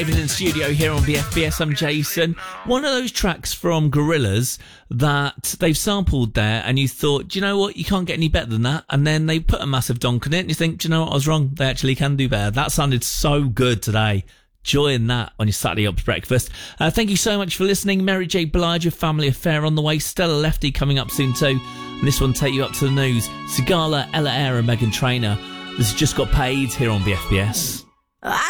Even in the studio here on BFBS, I'm Jason. One of those tracks from Gorillaz that they've sampled there and you thought, do you know what, you can't get any better than that, and then they put a massive donk on it and you think, do you know what, I was wrong, they actually can do better. That sounded so good today. Enjoying that on your Saturday Ops breakfast. Thank you so much for listening. Mary J. Blige, Family Affair on the way. Stella Lefty coming up soon too. And this one take you up to the news. Sigala, Ella Eyre and Meghan Trainor. This has just got paid here on BFBS.